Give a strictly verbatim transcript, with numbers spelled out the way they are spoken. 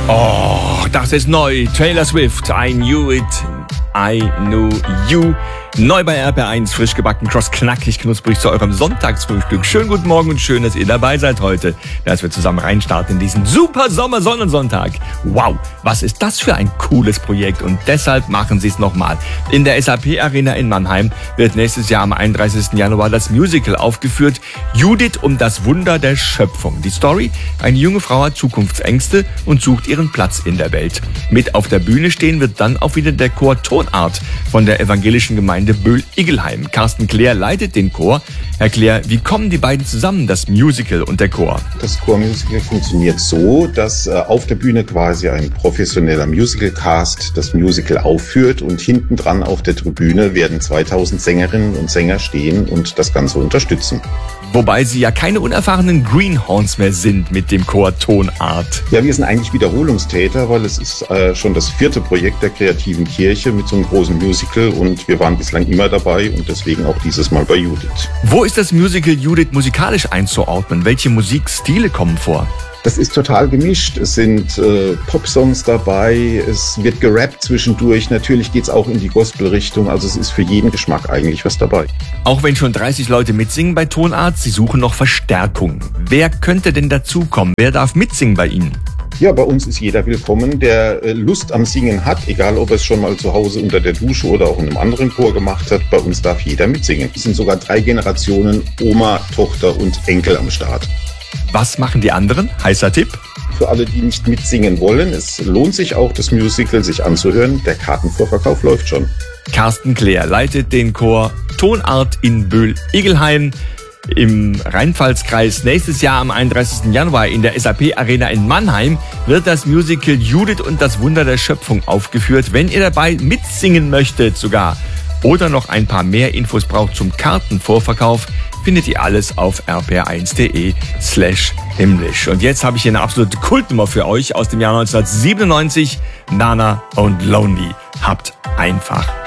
Oh, das ist neu. Taylor Swift, I knew it, I knew you. Neu bei R P R eins, frisch gebacken, cross knackig, knusprig zu eurem Sonntagsfrühstück. Schönen guten Morgen und schön, dass ihr dabei seid heute, dass wir zusammen reinstarten in diesen super Sommer-Sonnensonntag. Wow, was ist das für ein cooles Projekt und deshalb machen sie es nochmal. In der S A P Arena in Mannheim wird nächstes Jahr am einunddreißigsten Januar das Musical aufgeführt, Judith und das Wunder der Schöpfung. Die Story: Eine junge Frau hat Zukunftsängste und sucht ihren Platz in der Welt. Mit auf der Bühne stehen wird dann auch wieder der Chor Tonart von der evangelischen Gemeinde Böhl-Igelheim. Carsten Clair leitet den Chor. Herr Clair, wie kommen die beiden zusammen, das Musical und der Chor? Das Chormusical funktioniert so, dass äh, auf der Bühne quasi ein professioneller Musical-Cast das Musical aufführt und hinten dran auf der Tribüne werden zweitausend Sängerinnen und Sänger stehen und das Ganze unterstützen. Wobei Sie ja keine unerfahrenen Greenhorns mehr sind mit dem Chor Tonart. Ja, wir sind eigentlich Wiederholungstäter, weil es ist äh, schon das vierte Projekt der kreativen Kirche mit so einem großen Musical und wir waren bislang immer dabei und deswegen auch dieses Mal bei Judith. Wo ist das Musical Judith musikalisch einzuordnen? Welche Musikstile kommen vor? Das ist total gemischt. Es sind äh, Popsongs dabei, es wird gerappt zwischendurch. Natürlich geht's auch in die Gospel-Richtung. Also es ist für jeden Geschmack eigentlich was dabei. Auch wenn schon dreißig Leute mitsingen bei Tonart, Sie suchen noch Verstärkung. Wer könnte denn dazukommen? Wer darf mitsingen bei Ihnen? Ja, bei uns ist jeder willkommen, der äh, Lust am Singen hat, egal ob er es schon mal zu Hause unter der Dusche oder auch in einem anderen Chor gemacht hat. Bei uns darf jeder mitsingen. Es sind sogar drei Generationen, Oma, Tochter und Enkel am Start. Was machen die anderen? Heißer Tipp. Für alle, die nicht mitsingen wollen, es lohnt sich auch, das Musical sich anzuhören. Der Kartenvorverkauf läuft schon. Carsten Clair leitet den Chor Tonart in Böhl-Igelheim im Rheinpfalz-Kreis. Nächstes Jahr am einunddreißigsten Januar in der S A P Arena in Mannheim wird das Musical Judith und das Wunder der Schöpfung aufgeführt. Wenn ihr dabei mitsingen möchtet sogar oder noch ein paar mehr Infos braucht zum Kartenvorverkauf, findet ihr alles auf r p r eins punkt d e slash himmlisch. Und jetzt habe ich hier eine absolute Kultnummer für euch aus dem Jahr neunzehnhundertsiebenundneunzig. Nana und Lonely. Habt einfach